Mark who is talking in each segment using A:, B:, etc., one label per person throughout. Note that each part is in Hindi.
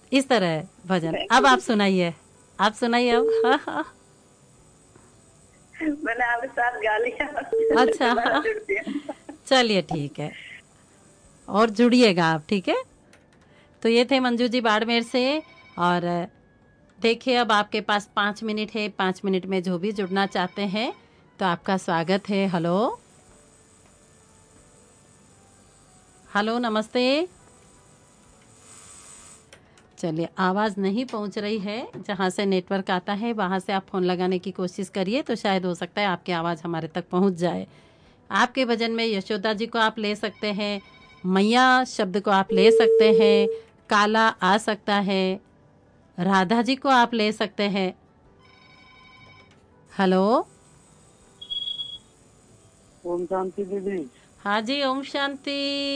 A: इस तरह है भजन। अब आप सुनाइए, आप सुनाइए अब। हाँ हाँ।
B: मैंने आपके साथ गा लिया।
A: अच्छा
B: दोबारा
A: हाँ,
B: जुड़ दिया।
A: चलिए ठीक है, और जुड़िएगा आप, ठीक है। तो ये थे मंजू जी बाड़मेर से। और देखिए अब आपके पास 5 मिनट है, 5 मिनट में जो भी जुड़ना चाहते हैं तो आपका स्वागत है। हेलो हेलो, नमस्ते। चलिए, आवाज़ नहीं पहुंच रही है, जहां से नेटवर्क आता है वहां से आप फ़ोन लगाने की कोशिश करिए, तो शायद हो सकता है आपकी आवाज़ हमारे तक पहुंच जाए। आपके भजन में यशोदा जी को आप ले सकते हैं, मैया शब्द को आप ले सकते हैं, काला आ सकता है, राधा जी को आप ले सकते हैं। हेलो।
C: ओम शांति दीदी।
A: हाँ जी, ओम शांति।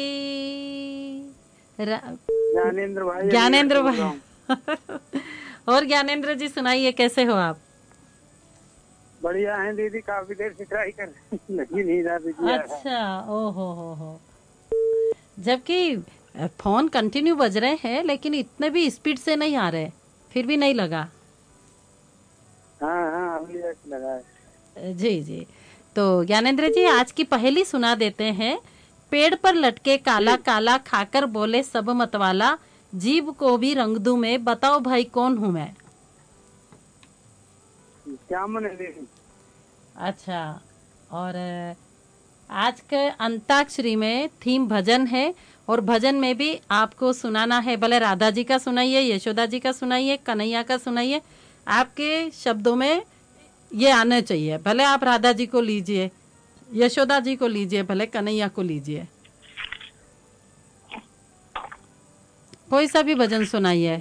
C: ज्ञानेंद्र भाई अलीगढ़ से
A: ज्ञानेंद्र
C: बोल रहा
A: भाई।
C: हूँ।
A: और ज्ञानेंद्र जी सुनाइए, कैसे हो आप?
C: बढ़िया है दीदी, काफी देर से ट्राई कर लगी नहीं रहा दीदी यार।
A: अच्छा, ओ हो। जबकि फोन कंटिन्यू बज रहे हैं लेकिन इतने भी स्पीड से नहीं आ रहे, फिर भी नहीं लगा।
C: हाँ हाँ, अभी ऐसे लगा है।
A: जी जी। तो ज्ञानेंद्र जी, आज की पहेली सुना देते हैं। पेड़ पर लटके काला
C: जी,
A: काला, खाकर बोले सब मतवाला, जीव को भी रंग दूं मैं, बताओ भाई कौन हूं मैं?
C: क्या मन है दीदी?
A: अच्छा। और आज के अंताक्षरी में थीम भजन है, और भजन में भी आपको सुनाना है, भले राधा जी का सुनाइए, यशोदा जी का सुनाइए, कन्हैया का सुनाइए, आपके शब्दों में ये आने चाहिए। भले आप राधा जी को लीजिए, यशोदा जी को लीजिए, भले कन्हैया को लीजिए, कोई सा भी भजन सुनाइए।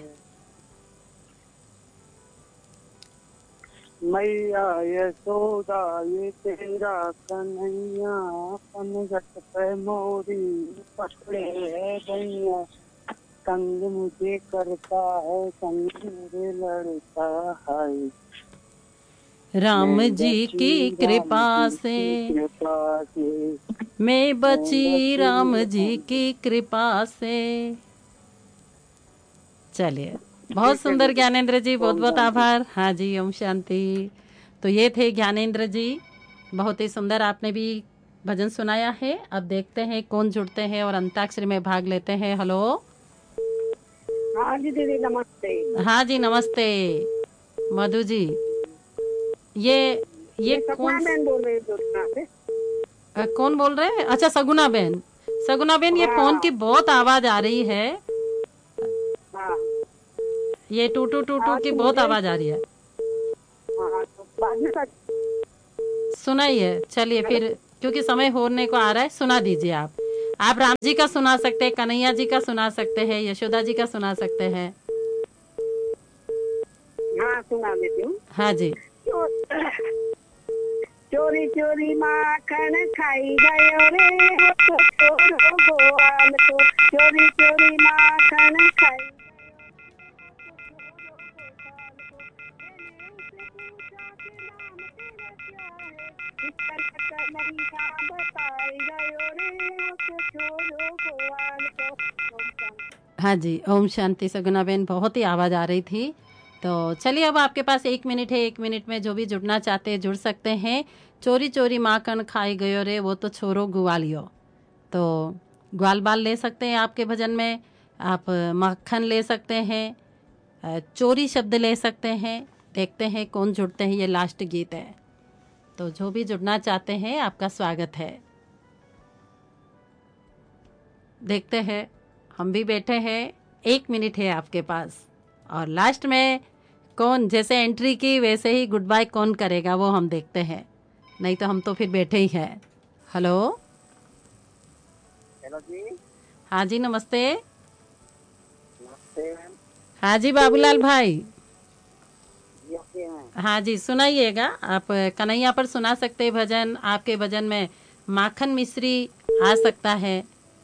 C: मैया यशोदा ये तेरा कन्हैया, पनघट पे मोरी पकड़े है गैया, संग मुझे करता है संग मेरे लड़ता है,
A: राम
C: मैं
A: जी
C: बची
A: की
C: राम
A: कृपा
C: जी
A: से,
C: की कृपा से,
A: मैं
C: मैं
A: बची राम
C: बची
A: जी
C: राम।
A: की कृपा से। चलिए, बहुत
C: ठीक है
A: सुंदर
C: दीदी।
A: ज्ञानेंद्र जी, बहुत
C: ओम
A: बहुत
C: शांति।
A: आभार। हाँ जी, ओम शांति। तो ये थे ज्ञानेंद्र जी, बहुत ही सुंदर आपने भी भजन सुनाया है। अब देखते हैं कौन जुड़ते हैं और अंताक्षरी में भाग लेते हैं। हेलो।
B: हाँ जी दीदी, नमस्ते।
A: हाँ जी, नमस्ते मधु जी। ये
B: मैं
A: कौन
B: सपना बहन बोल रही हूँ दुर्गा से।
A: कौन बोल रहे हैं? अच्छा, सगुना बहन। सगुना बहन, ये फोन
B: हाँ
A: की बहुत आवाज आ रही है,
B: हाँ।
A: ये टू टू टू टू
B: हाँ
A: की
B: तो
A: बहुत
B: मुझे,
A: आवाज आ रही है।
B: हाँ तो बाद में
A: सुनाइए, चलिए
B: हेलो।
A: फिर, क्योंकि समय होने को आ रहा है, सुना दीजिए आप। आप राम जी का सुना सकते हैं, कन्हैया जी का सुना सकते हैं, यशोदा जी का सुना सकते हैं।
B: हाँ सुना देती हूँ।
A: हाँ जी।
B: चो, चोरी चोरी माखन खाई गयो रे, वो तो छोरो गोवाल को, चोरी चोरी माखन खाई गयो रे, वो तो छोरो गोपाल को, मैंने उसे पूछा कि नाम तेरा क्या है, उत्तर कन्हैया बताई गयो रे, वो तो छोरो गोवाल को। ओम शांति।
A: हाँ जी, ओम शांति। सगुना बहन, बहुत ही आवाज़ आ रही थी। तो चलिए, अब आपके पास 1 मिनट है, 1 मिनट में जो भी जुड़ना चाहते हैं जुड़ सकते हैं। चोरी चोरी माखन खाई गयो रे, वो तो छोरो ग्वालियो। तो ग्वाल बाल ले सकते हैं आपके भजन में, आप मक्खन ले सकते हैं, चोरी शब्द ले सकते हैं। देखते हैं कौन जुड़ते हैं, ये लास्ट गीत है। तो जो भी जुड़ना चाहते हैं आपका स्वागत है। देखते हैं, हम भी बैठे हैं, 1 मिनट है आपके पास। और लास्ट में कौन, जैसे एंट्री की वैसे ही गुड बाय कौन करेगा वो हम देखते हैं, नहीं तो हम तो फिर बैठे ही हैं। हेलो।
C: हेलो जी।
A: हाँ जी, नमस्ते।
C: नमस्ते मैम।
A: हाँ जी, बाबूलाल भाई।
C: जी ओके मैम।
A: हाँ जी, सुनाइएगा। आप कन्हैया पर सुना सकते हैं भजन, आपके भजन में माखन मिश्री आ सकता है।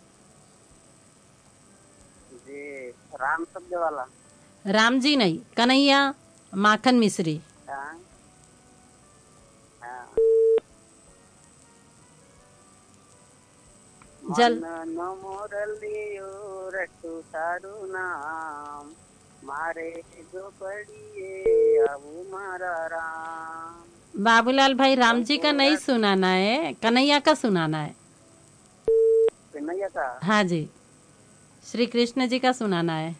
C: जी, राम शब्द वाला।
A: राम जी नहीं, कन्हैया, माखन मिश्री।
C: हाँ हाँ। मन
A: जल
C: न मोरलियो रटु तारु नाम, मारे जो पड़िए अब मारा राम।
A: बाबूलाल भाई, राम जी का
C: हमको
A: नहीं
C: रख
A: सुनाना है, कन्हैया का सुनाना है।
C: कन्हैया का।
A: हाँ जी, श्री कृष्ण जी का सुनाना है।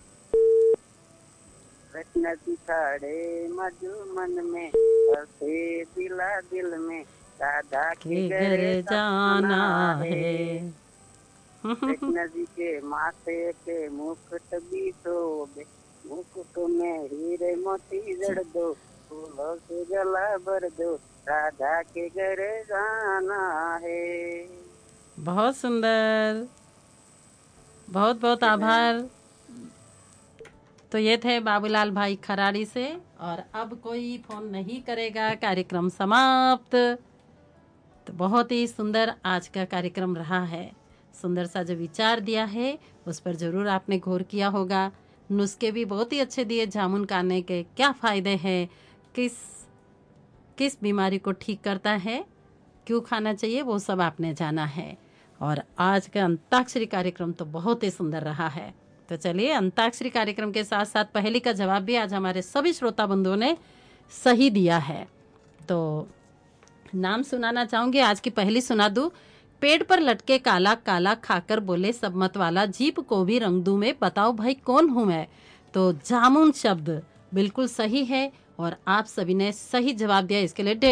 C: कृष्ण दिखाड़े मधु मन में, हंसे दिला दिल में, राधा के
A: के घर
C: घरे
A: जाना
C: जाना
A: है।
C: है। कृष्ण जी के माथे पे मुकुट भी शोभे, मुकुट में हीरे मोती जड़ दो, फूलों से गला भर दो, राधा के घरे जाना है।
A: बहुत सुंदर, बहुत बहुत
C: ओके मैम।
A: आभार। तो ये थे बाबूलाल भाई खराड़ी से। और अब कोई फोन नहीं करेगा, कार्यक्रम समाप्त। तो बहुत ही सुंदर आज का कार्यक्रम रहा है। सुंदर सा जो विचार दिया है उस पर ज़रूर आपने गौर किया होगा। नुस्खे भी बहुत ही अच्छे दिए, जामुन खाने के क्या फ़ायदे हैं, किस किस बीमारी को ठीक करता है, क्यों खाना चाहिए, वो सब आपने जाना है। और आज का अंताक्षरी कार्यक्रम तो बहुत ही सुंदर रहा है। तो चलिए, अंताक्षरी कार्यक्रम के साथ साथ पहेली का जवाब भी आज हमारे सभी श्रोता बंधुओं ने सही दिया है। तो नाम सुनाना चाहूंगी, आज की पहेली सुना दूं। पेड़ पर लटके काला काला, खाकर बोले सब मत वाला, जीप को भी रंग दूं मैं, बताओ भाई कौन हूं मैं। तो जामुन शब्द बिल्कुल सही है और आप सभी ने सही जवाब दिया, इसके लिए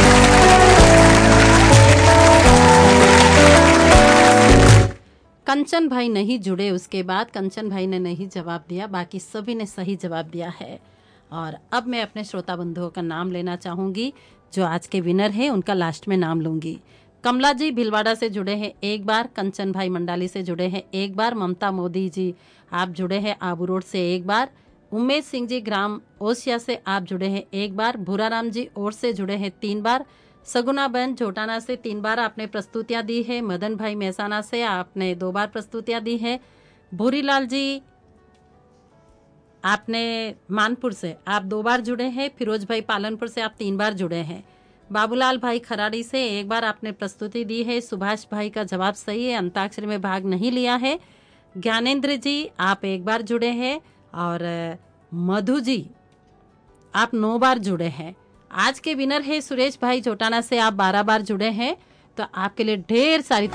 A: 150। कंचन भाई नहीं जुड़े, उसके बाद कंचन भाई ने नहीं जवाब दिया, बाकी सभी ने सही जवाब दिया है। और अब मैं अपने श्रोता बंधुओं का नाम लेना चाहूंगी, जो आज के विनर हैं उनका लास्ट में नाम लूंगी। कमला जी भिलवाड़ा से जुड़े हैं एक बार, कंचन भाई मंडाली से जुड़े हैं एक बार, ममता मोदी जी आप जुड़े हैं आबू रोड से एक बार, उमेश सिंह जी ग्राम ओसिया से आप जुड़े हैं एक बार, भूराराम जी ओर से जुड़े हैं 3 बार, सगुना बहन जोटाना से 3 बार आपने प्रस्तुतियां दी है, मदन भाई मेहसाना से आपने 2 बार प्रस्तुतियां दी है, भूरीलाल जी आपने मानपुर से आप 2 बार जुड़े हैं, फिरोज भाई पालनपुर से आप 3 बार जुड़े हैं, बाबूलाल भाई खराड़ी से 1 बार आपने प्रस्तुति दी है, सुभाष भाई का जवाब सही है, अंताक्षरी में भाग नहीं लिया है, ज्ञानेंद्र जी आप 1 बार जुड़े हैं और मधु जी आप 9 बार जुड़े हैं। आज के विनर है सुरेश भाई जोटाना से, आप 12 बार जुड़े हैं। तो आपके लिए ढेर सारी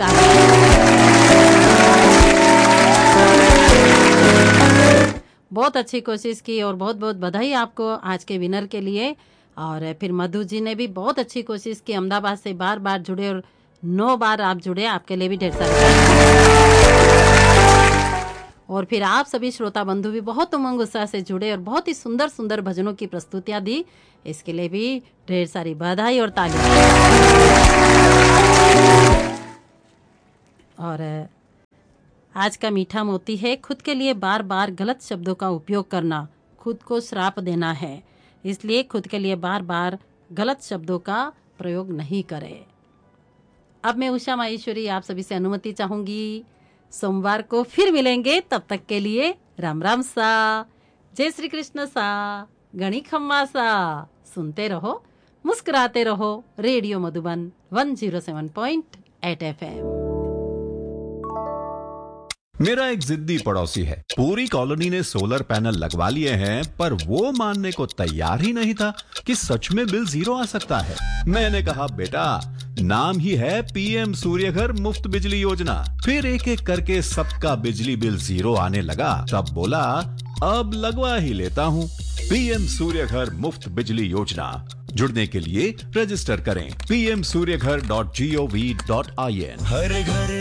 A: बहुत अच्छी कोशिश की और बहुत बहुत बधाई आपको आज के विनर के लिए। और फिर मधु जी ने भी बहुत अच्छी कोशिश की, अहमदाबाद से बार बार जुड़े और 9 बार आप जुड़े, आपके लिए भी ढेर सारी। और फिर आप सभी श्रोता बंधु भी बहुत उमंग उत्साह से जुड़े और बहुत ही सुंदर सुंदर भजनों की प्रस्तुतियां दी, इसके लिए भी ढेर सारी बधाई और तालियां। और आज का मीठा मोती है, खुद के लिए बार बार गलत शब्दों का उपयोग करना खुद को श्राप देना है, इसलिए खुद के लिए बार बार गलत शब्दों का प्रयोग नहीं करें। अब मैं उषा माहेश्वरी आप सभी से अनुमति चाहूंगी, सोमवार को फिर मिलेंगे, तब तक के लिए राम राम सा, जय श्री कृष्ण सा, गणी खम्मा सा। सुनते रहो, मुस्कुराते रहो, रेडियो मधुबन 107.8 FM।
D: मेरा एक जिद्दी पड़ोसी है, पूरी कॉलोनी ने सोलर पैनल लगवा लिए हैं, पर वो मानने को तैयार ही नहीं था कि सच में बिल 0 आ सकता है। मैंने कहा बेटा, नाम ही है पीएम सूर्यघर मुफ्त बिजली योजना। फिर एक एक करके सबका बिजली बिल 0 आने लगा, तब बोला अब लगवा ही लेता हूँ। पीएम सूर्यघर मुफ्त बिजली योजना, जुड़ने के लिए रजिस्टर करें pmsuryaghar.gov.in। हर घर